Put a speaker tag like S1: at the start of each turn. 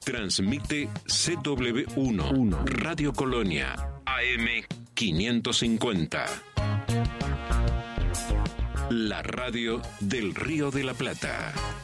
S1: Transmite CW1, Radio Colonia, AM 550. La radio del Río de la Plata.